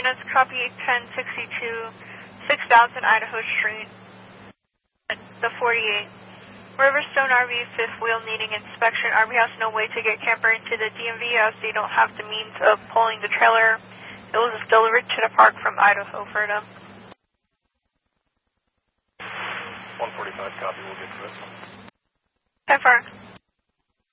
units, copy 1062, 6000 Idaho Street, the 48. Riverstone RV, fifth wheel needing inspection. RV has no way to get camper into the DMV as they don't have the means of pulling the trailer. It was delivered to the park from Idaho for them. 145, copy, we'll get to it. 10-4.